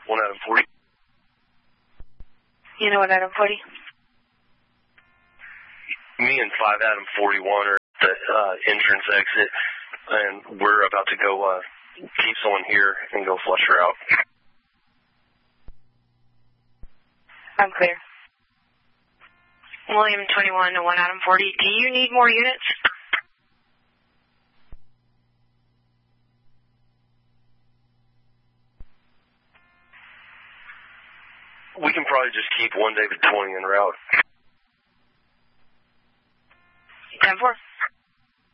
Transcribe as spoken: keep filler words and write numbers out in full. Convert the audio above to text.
one Adam forty. You know what, Adam forty? Me and five Adam forty-one are at the uh, entrance exit, and we're about to go uh, keep someone here and go flush her out. I'm clear. William twenty-one to one Adam forty. Do you need more units? We can probably just keep one David twenty en route. ten four.